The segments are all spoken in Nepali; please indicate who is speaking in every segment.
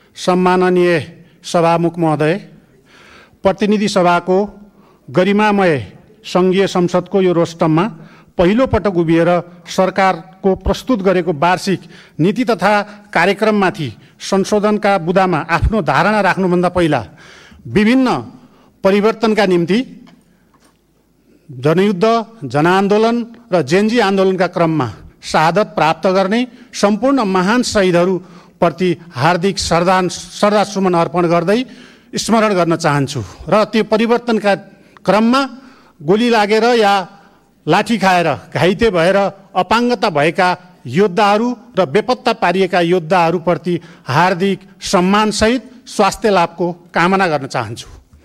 Speaker 1: सम्माननीय सभामुख महोदय, प्रतिनिधि सभाको गरिमामय सङ्घीय संसदको यो रोस्टममा पहिलो पटक उभिएर सरकारको प्रस्तुत गरेको वार्षिक नीति तथा कार्यक्रममाथि संशोधनका बुँदामा आफ्नो धारणा राख्नुभन्दा पहिला विभिन्न परिवर्तनका निम्ति जनयुद्ध, जनआन्दोलन र जेनजी आन्दोलनका क्रममा शहादत प्राप्त गर्ने सम्पूर्ण महान शहीदहरूप्रति हार्दिक श्रद्धासुमन अर्पण गर्दै स्मरण गर्न चाहन्छु र त्यो परिवर्तनका क्रममा गोली लागेर या लाठी खाएर घाइते भएर अपाङ्गता भएका योद्धाहरू र बेपत्ता पारिएका योद्धाहरूप्रति हार्दिक सम्मानसहित स्वास्थ्य लाभको कामना गर्न चाहन्छु।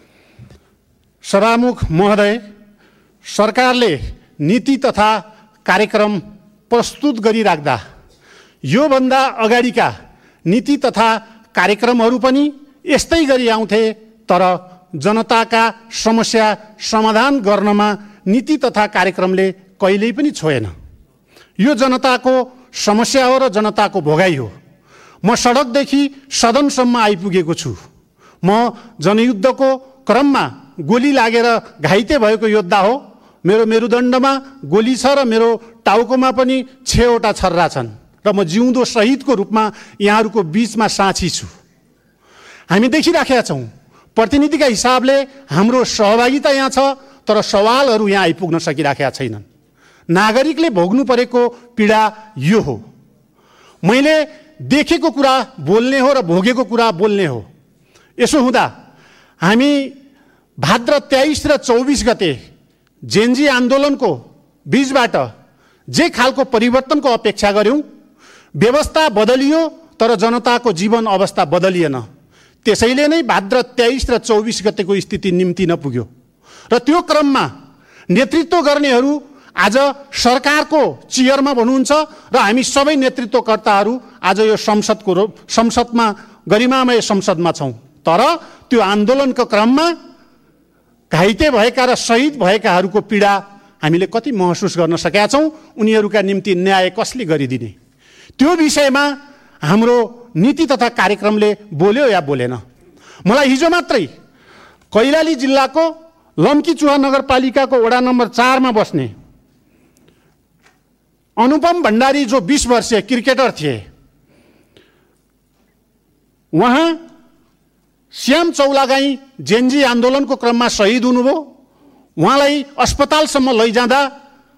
Speaker 1: सभामुख महोदय, सरकारले नीति तथा कार्यक्रम प्रस्तुत गरिराख्दा योभन्दा अगाडिका नीति तथा कार्यक्रमहरू पनि यस्तै गरी आउँथे, तर जनताका समस्या समाधान गर्नमा नीति तथा कार्यक्रमले कहिल्यै पनि छोएन। यो जनताको समस्या हो र जनताको भोगाइ हो। म सडकदेखि सदनसम्म आइपुगेको छु। म जनयुद्धको क्रममा गोली लागेर घाइते भएको योद्धा हो। मेरो मेरुदण्डमा गोली छ र मेरो टाउकोमा पनि 6वटा छर्रा छन् र म जिउँदो शहीदको रूपमा यहाँहरूको बीचमा साँची छु। हामी देखिराखेका छौँ, प्रतिनिधिका हिसाबले हाम्रो सहभागिता यहाँ छ, तर सवालहरू यहाँ आइपुग्न सकिराखेका छैनन्। नागरिकले भोग्नु परेको पीडा यो हो। मैले देखेको कुरा बोल्ने हो र भोगेको कुरा बोल्ने हो। यसो हुँदा हामी भाद्र 23 र 24 गते जेनजी आन्दोलनको बीचबाट जे खालको परिवर्तनको अपेक्षा गर्यौँ, व्यवस्था बदलियो तर जनताको जीवन अवस्था बदलिएन। त्यसैले नै भाद्र 23 र 24 गतेको स्थिति निम्ति नपुग्यो र त्यो क्रममा नेतृत्व गर्नेहरू आज सरकारको चेयरमा हुनुहुन्छ र हामी सबै नेतृत्वकर्ताहरू आज यो संसदमा गरिमामय संसदमा छौँ। तर त्यो आन्दोलनको क्रममा घाइते भएका र शहीद भएकाहरूको पीडा हामीले कति महसुस गर्न सकेका छौँ, उनीहरूका निम्ति न्याय कसले गरिदिने, त्यो विषयमा हाम्रो नीति तथा कार्यक्रमले बोल्यो या बोलेन। मलाई हिजो मात्रै कैलाली जिल्लाको लम्कीचुवा नगरपालिकाको वडा नम्बर 4 मा बस्ने अनुपम भण्डारी, जो 20 वर्षीय क्रिकेटर थिए, उहाँ श्याम चौलागाई जेनजी आन्दोलनको क्रममा शहीद हुनुभयो। उहाँलाई अस्पतालसम्म लैजाँदा